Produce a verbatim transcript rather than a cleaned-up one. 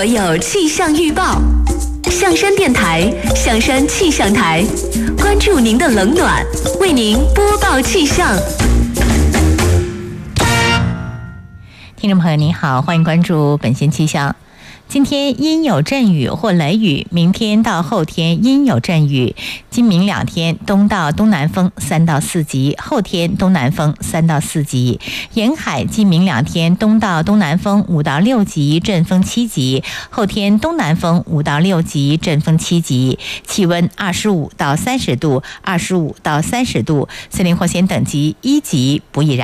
所有气象预报。象山电台象山气象台，关注您的冷暖，为您播报气象。 听众朋友您好，欢迎关注本线气象。今天阴有阵雨或雷雨，明天到后天阴有阵雨。今明两天东到东南风三到四级，后天东南风三到四级。沿海今明两天东到东南风五到六级，阵风七级，后天东南风五到六级，阵风七级。气温二十五到三十度，二十五到三十度，森林火险等级一级，不易燃。